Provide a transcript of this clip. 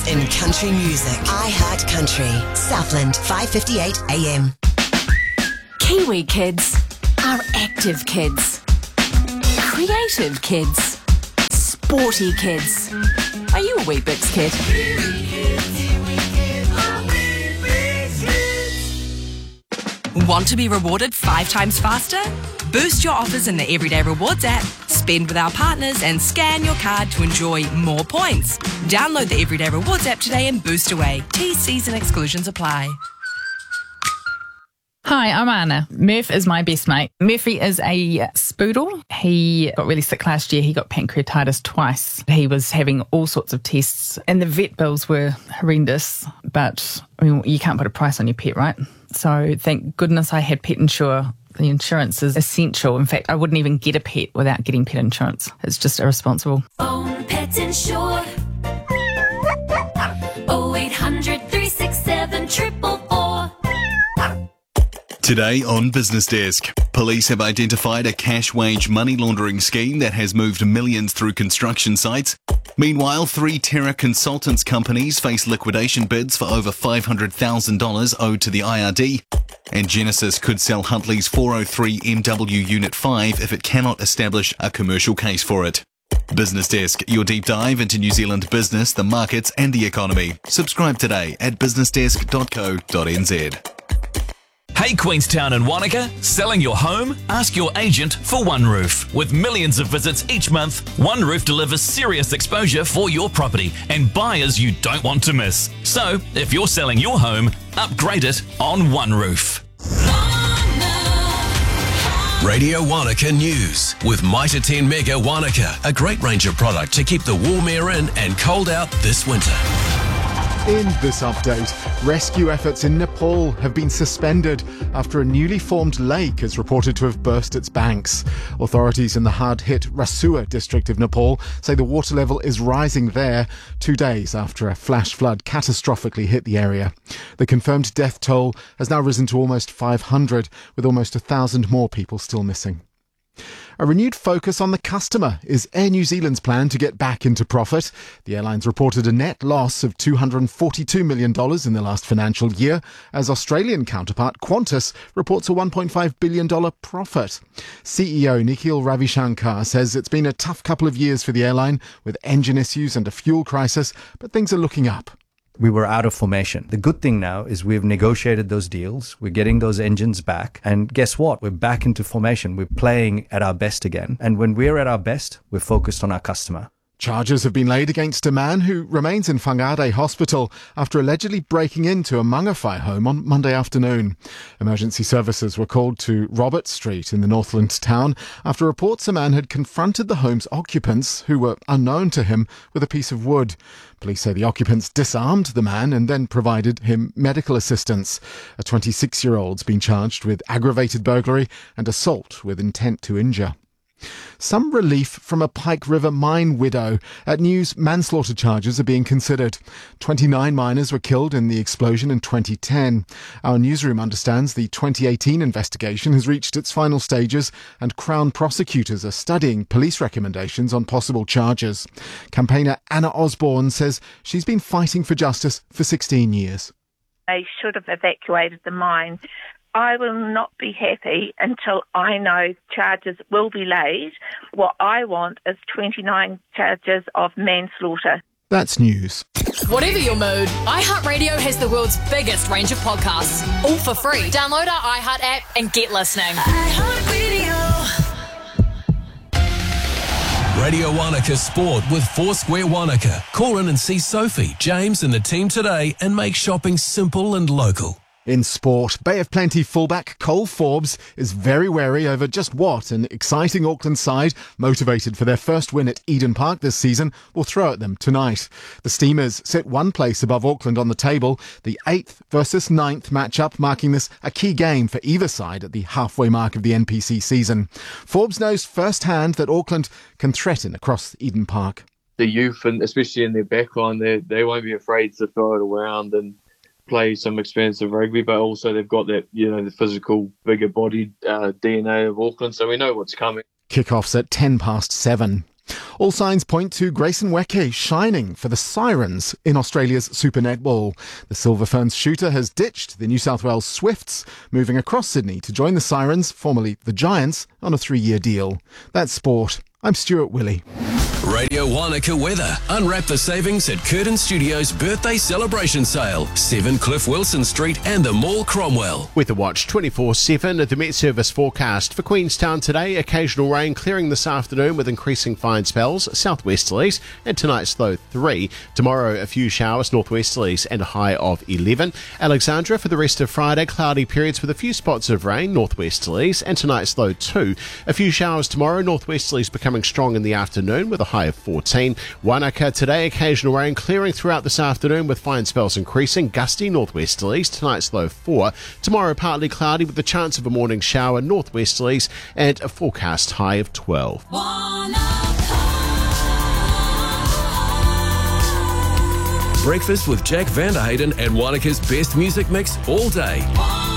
in country music. I Heart Country. Southland, 5:58 AM. Kiwi kids are active kids. Creative kids. Sporty kids. Are you a Weet-Bix kid? Want to be rewarded 5 times faster? Boost your offers in the Everyday Rewards app, spend with our partners and scan your card to enjoy more points. Download the Everyday Rewards app today and boost away. TCs and exclusions apply. Hi, I'm Anna. Murph is my best mate. Murphy is a spoodle. He got really sick last year. He got pancreatitis twice. He was having all sorts of tests and the vet bills were horrendous. But, I mean, you can't put a price on your pet, right? So thank goodness I had Pet Insure. The insurance is essential. In fact, I wouldn't even get a pet without getting pet insurance. It's just irresponsible. Phone Pet Insure. 0800 367 444. Today on Business Desk, police have identified a cash wage money laundering scheme that has moved millions through construction sites. Meanwhile, 3 terror consultants companies face liquidation bids for over $500,000 owed to the IRD. And Genesis could sell Huntly's 403 MW Unit 5 if it cannot establish a commercial case for it. Business Desk, your deep dive into New Zealand business, the markets and the economy. Subscribe today at businessdesk.co.nz. Hey Queenstown and Wanaka, selling your home? Ask your agent for OneRoof. With millions of visits each month, OneRoof delivers serious exposure for your property and buyers you don't want to miss. So, if you're selling your home, upgrade it on OneRoof. Radio Wanaka News with Mitre 10 Mega Wanaka, a great range of product to keep the warm air in and cold out this winter. In this update, rescue efforts in Nepal have been suspended after a newly formed lake is reported to have burst its banks. Authorities in the hard-hit Rasua district of Nepal say the water level is rising there 2 days after a flash flood catastrophically hit the area. The confirmed death toll has now risen to almost 500, with almost 1,000 more people still missing. A renewed focus on the customer is Air New Zealand's plan to get back into profit. The airlines reported a net loss of $242 million in the last financial year, as Australian counterpart Qantas reports a $1.5 billion profit. CEO Nikhil Ravishankar says it's been a tough couple of years for the airline, with engine issues and a fuel crisis, but things are looking up. We were out of formation. The good thing now is we've negotiated those deals. We're getting those engines back. And guess what? We're back into formation. We're playing at our best again. And when we're at our best, we're focused on our customer. Charges have been laid against a man who remains in Whangarei Hospital after allegedly breaking into a Mangawhai home on Monday afternoon. Emergency services were called to Robert Street in the Northland town after reports a man had confronted the home's occupants, who were unknown to him, with a piece of wood. Police say the occupants disarmed the man and then provided him medical assistance. A 26-year-old's been charged with aggravated burglary and assault with intent to injure. Some relief from a Pike River mine widow. At News, manslaughter charges are being considered. 29 miners were killed in the explosion in 2010. Our newsroom understands the 2018 investigation has reached its final stages and Crown prosecutors are studying police recommendations on possible charges. Campaigner Anna Osborne says she's been fighting for justice for 16 years. They should have evacuated the mine. I will not be happy until I know charges will be laid. What I want is 29 charges of manslaughter. That's news. Whatever your mood, iHeartRadio has the world's biggest range of podcasts, all for free. Download our iHeart app and get listening. Radio Wanaka Sport with Foursquare Wanaka. Call in and see Sophie, James and the team today and make shopping simple and local. In sport, Bay of Plenty fullback Cole Forbes is very wary over just what an exciting Auckland side, motivated for their first win at Eden Park this season, will throw at them tonight. The Steamers sit one place above Auckland on the table, the 8th versus 9th matchup, marking this a key game for either side at the halfway mark of the NPC season. Forbes knows firsthand that Auckland can threaten across Eden Park. The youth, and especially in their backline, they won't be afraid to throw it around and play some expensive rugby, but also they've got that, the physical, bigger bodied DNA of Auckland, so we know what's coming. Kickoffs at 7:10. All signs point to Grayson Weke shining for the Sirens in Australia's Super Netball. The Silver Ferns shooter has ditched the New South Wales Swifts, moving across Sydney to join the Sirens, formerly the Giants, on a 3-year deal. That's sport. I'm Stuart Willey. Radio Wanaka weather. Unwrap the savings at Curtin Studios' birthday celebration sale. 7 Cliff Wilson Street and the Mall Cromwell. Weather Watch 24/7 at the Met Service forecast. For Queenstown today, occasional rain clearing this afternoon with increasing fine spells, southwesterlies, and tonight's low 3. Tomorrow, a few showers, northwesterlies, and a high of 11. Alexandra for the rest of Friday, cloudy periods with a few spots of rain, northwesterlies, and tonight's low 2. A few showers tomorrow, northwesterlies becoming strong in the afternoon with a high of 14. Wanaka today, occasional rain clearing throughout this afternoon with fine spells increasing, gusty northwesterlies, tonight's low 4. Tomorrow partly cloudy with the chance of a morning shower, northwesterlies, and a forecast high of 12. Breakfast with Jack Vanderhayden and Wanaka's best music mix all day.